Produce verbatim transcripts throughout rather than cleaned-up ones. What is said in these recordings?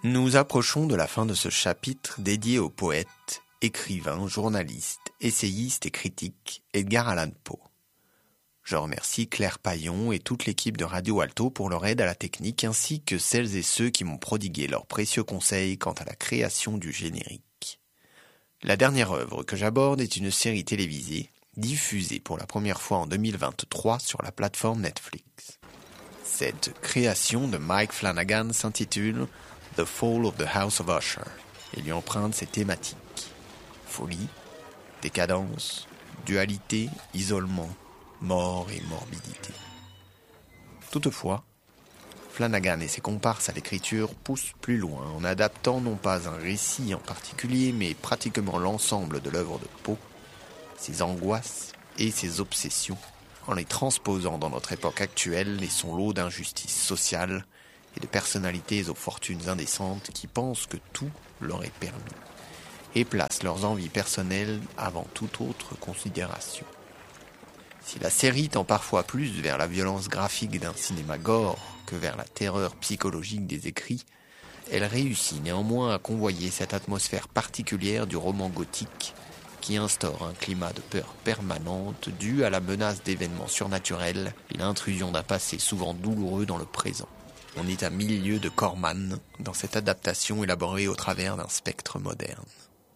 Nous approchons de la fin de ce chapitre dédié au poète, écrivain, journaliste, essayiste et critique Edgar Allan Poe. Je remercie Claire Paillon et toute l'équipe de Radio Alto pour leur aide à la technique ainsi que celles et ceux qui m'ont prodigué leurs précieux conseils quant à la création du générique. La dernière œuvre que j'aborde est une série télévisée diffusée pour la première fois en deux mille vingt-trois sur la plateforme Netflix. Cette création de Mike Flanagan s'intitule The Fall of the House of Usher et lui emprunte ses thématiques. Folie, décadence, dualité, isolement, mort et morbidité. Toutefois, Flanagan et ses comparses à l'écriture poussent plus loin en adaptant non pas un récit en particulier, mais pratiquement l'ensemble de l'œuvre de Poe, ses angoisses et ses obsessions, en les transposant dans notre époque actuelle et son lot d'injustices sociales et de personnalités aux fortunes indécentes qui pensent que tout leur est permis et placent leurs envies personnelles avant toute autre considération. Si la série tend parfois plus vers la violence graphique d'un cinéma gore que vers la terreur psychologique des écrits, elle réussit néanmoins à convoyer cette atmosphère particulière du roman gothique qui instaure un climat de peur permanente dû à la menace d'événements surnaturels et l'intrusion d'un passé souvent douloureux dans le présent. On est à mille lieues de Corman dans cette adaptation élaborée au travers d'un spectre moderne.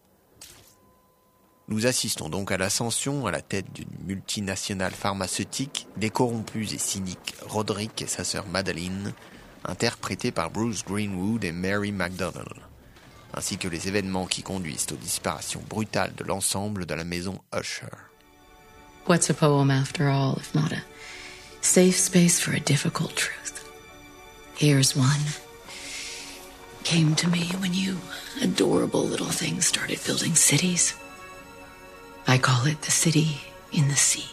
Nous assistons donc à l'ascension à la tête d'une multinationale pharmaceutique des corrompus et cyniques Roderick et sa sœur Madeline, interprétés par Bruce Greenwood et Mary McDonnell, ainsi que les événements qui conduisent aux disparitions brutales de l'ensemble de la maison Usher. What's a poem after all, if not a safe space for a difficult truth? Here's one. Came to me when you adorable little things started building cities. I call it the city in the sea.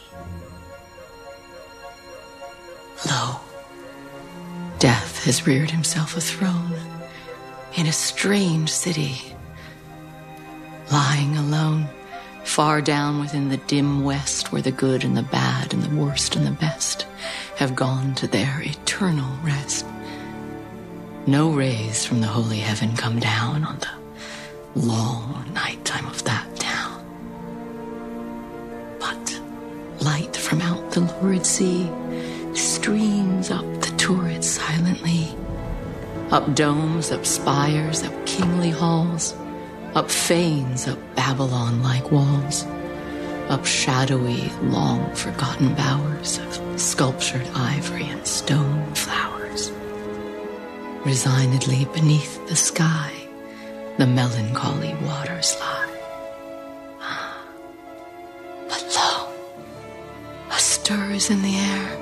Lo, death has reared himself a throne in a strange city, lying alone, far down within the dim west where the good and the bad and the worst and the best have gone to their eternal rest. No rays from the holy heaven come down on the long nighttime of that town. But light from out the lurid sea streams up the turrets silently, up domes, up spires, up kingly halls, up fanes, up Babylon-like walls, up shadowy, long-forgotten bowers of sculptured ivory and stone flowers. Resignedly beneath the sky, the melancholy waters lie. But lo, a stir is in the air.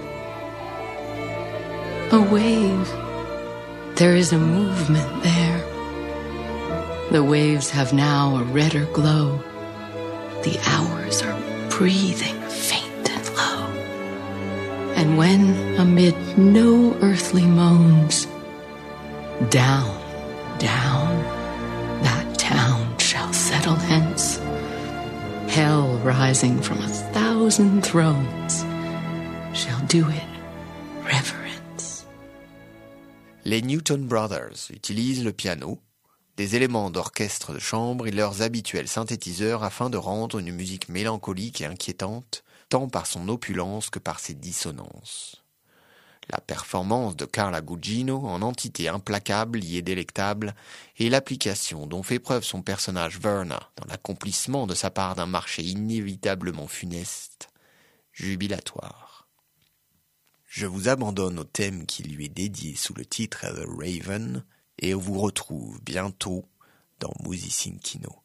A wave. There is a movement there. The waves have now a redder glow. The hours are breathing faint and low. And when amid no earthly moans, down, down, that town shall settle hence. Hell rising from a thousand thrones shall do it reverence. Les Newton Brothers utilisent le piano, des éléments d'orchestre de chambre et leurs habituels synthétiseurs afin de rendre une musique mélancolique et inquiétante, tant par son opulence que par ses dissonances. La performance de Carla Gugino en entité implacable y est délectable et l'application dont fait preuve son personnage Verna dans l'accomplissement de sa part d'un marché inévitablement funeste, jubilatoire. Je vous abandonne au thème qui lui est dédié sous le titre The Raven et on vous retrouve bientôt dans Musicine Kino.